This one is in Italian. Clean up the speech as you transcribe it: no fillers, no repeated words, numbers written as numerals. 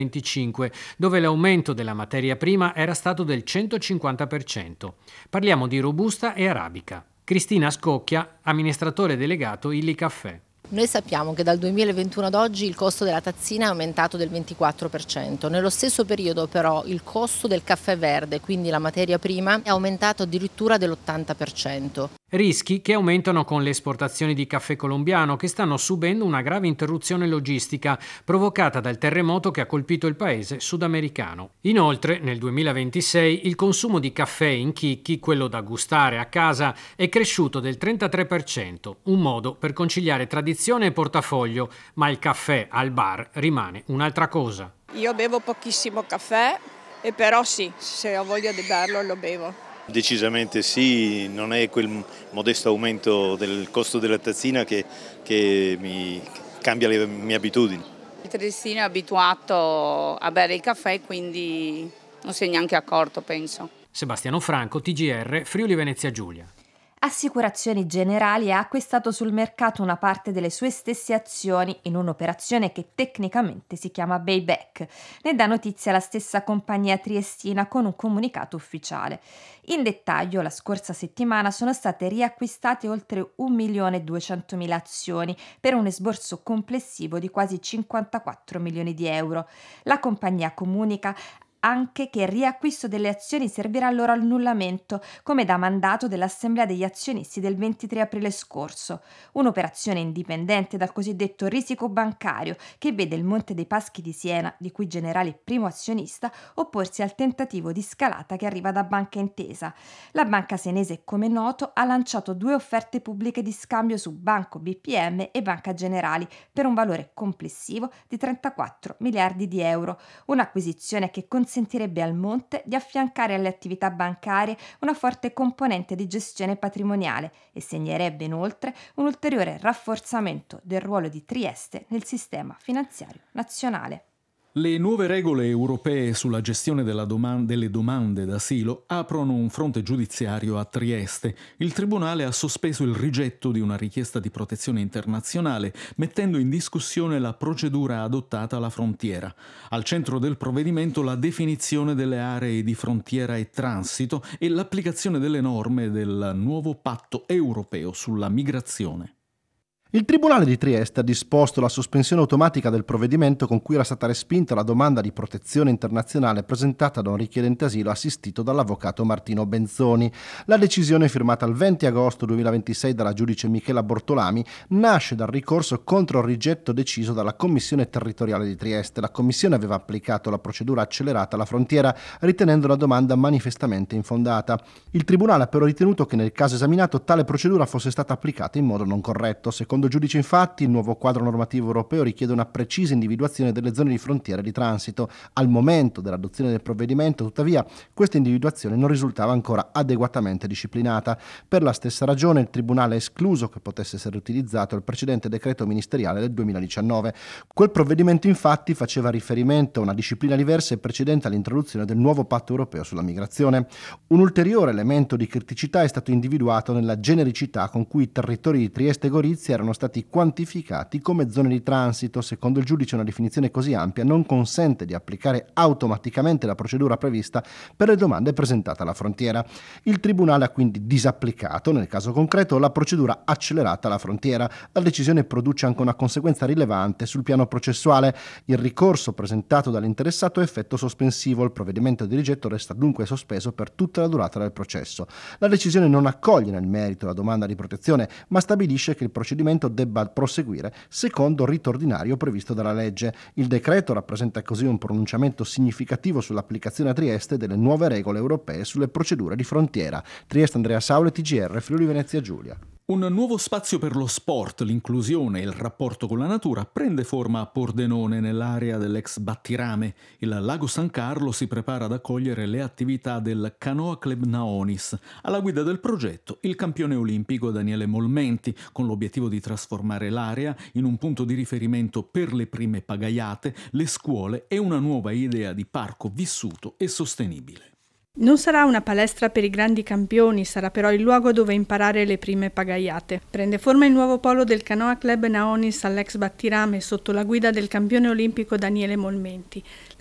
2025, dove l'aumento della materia prima era stato del 150%. Parliamo di robusta e arabica. Cristina Scocchia, amministratore delegato Illy Caffè. Noi sappiamo che dal 2021 ad oggi il costo della tazzina è aumentato del 24%. Nello stesso periodo però il costo del caffè verde, quindi la materia prima, è aumentato addirittura dell'80%. Rischi che aumentano con le esportazioni di caffè colombiano, che stanno subendo una grave interruzione logistica provocata dal terremoto che ha colpito il paese sudamericano. Inoltre, nel 2026 il consumo di caffè in chicchi, quello da gustare a casa, è cresciuto del 33%, un modo per conciliare tradizione e portafoglio, ma il caffè al bar rimane un'altra cosa. Io bevo pochissimo caffè, e però sì, se ho voglia di berlo lo bevo. Decisamente sì, non è quel modesto aumento del costo della tazzina che mi cambia le mie abitudini. Il triestino è abituato a bere il caffè, quindi non si è neanche accorto, penso. Sebastiano Franco, TGR, Friuli Venezia Giulia. Assicurazioni Generali ha acquistato sul mercato una parte delle sue stesse azioni in un'operazione che tecnicamente si chiama buyback. Ne dà notizia la stessa compagnia triestina con un comunicato ufficiale. In dettaglio, la scorsa settimana sono state riacquistate oltre 1.200.000 azioni per un esborso complessivo di quasi 54 milioni di euro. La compagnia comunica anche che il riacquisto delle azioni servirà al loro annullamento, come da mandato dell'Assemblea degli azionisti del 23 aprile scorso, un'operazione indipendente dal cosiddetto risico bancario che vede il Monte dei Paschi di Siena, di cui Generali è primo azionista, opporsi al tentativo di scalata che arriva da Banca Intesa. La banca senese, come noto, ha lanciato 2 offerte pubbliche di scambio su Banco BPM e Banca Generali per un valore complessivo di 34 miliardi di euro, un'acquisizione che consentirebbe al Monte di affiancare alle attività bancarie una forte componente di gestione patrimoniale e segnerebbe inoltre un ulteriore rafforzamento del ruolo di Trieste nel sistema finanziario nazionale. Le nuove regole europee sulla gestione delle domande d'asilo aprono un fronte giudiziario a Trieste. Il Tribunale ha sospeso il rigetto di una richiesta di protezione internazionale, mettendo in discussione la procedura adottata alla frontiera. Al centro del provvedimento la definizione delle aree di frontiera e transito e l'applicazione delle norme del nuovo patto europeo sulla migrazione. Il Tribunale di Trieste ha disposto la sospensione automatica del provvedimento con cui era stata respinta la domanda di protezione internazionale presentata da un richiedente asilo assistito dall'avvocato Martino Benzoni. La decisione, firmata il 20 agosto 2026 dalla giudice Michela Bortolami, nasce dal ricorso contro il rigetto deciso dalla Commissione territoriale di Trieste. La Commissione aveva applicato la procedura accelerata alla frontiera, ritenendo la domanda manifestamente infondata. Il Tribunale ha però ritenuto che nel caso esaminato tale procedura fosse stata applicata in modo non corretto. Secondo il giudice, infatti, il nuovo quadro normativo europeo richiede una precisa individuazione delle zone di frontiera e di transito. Al momento dell'adozione del provvedimento, tuttavia, questa individuazione non risultava ancora adeguatamente disciplinata. Per la stessa ragione, il Tribunale ha escluso che potesse essere utilizzato il precedente decreto ministeriale del 2019. Quel provvedimento, infatti, faceva riferimento a una disciplina diversa e precedente all'introduzione del nuovo patto europeo sulla migrazione. Un ulteriore elemento di criticità è stato individuato nella genericità con cui i territori di Trieste e Gorizia erano stati quantificati come zone di transito. Secondo il giudice, una definizione così ampia non consente di applicare automaticamente la procedura prevista per le domande presentate alla frontiera. Il Tribunale ha quindi disapplicato, nel caso concreto, la procedura accelerata alla frontiera. La decisione produce anche una conseguenza rilevante sul piano processuale. Il ricorso presentato dall'interessato è effetto sospensivo. Il provvedimento di rigetto resta dunque sospeso per tutta la durata del processo. La decisione non accoglie nel merito la domanda di protezione, ma stabilisce che il procedimento debba proseguire secondo il rito ordinario previsto dalla legge. Il decreto rappresenta così un pronunciamento significativo sull'applicazione a Trieste delle nuove regole europee sulle procedure di frontiera. Trieste, Andrea Saule, TGR, Friuli Venezia Giulia. Un nuovo spazio per lo sport, l'inclusione e il rapporto con la natura prende forma a Pordenone, nell'area dell'ex Battirame. Il lago San Carlo si prepara ad accogliere le attività del Canoa Club Naonis. Alla guida del progetto il campione olimpico Daniele Molmenti, con l'obiettivo di trasformare l'area in un punto di riferimento per le prime pagaiate, le scuole e una nuova idea di parco vissuto e sostenibile. Non sarà una palestra per i grandi campioni, sarà però il luogo dove imparare le prime pagaiate. Prende forma il nuovo polo del Canoa Club Naonis all'ex Battirame sotto la guida del campione olimpico Daniele Molmenti.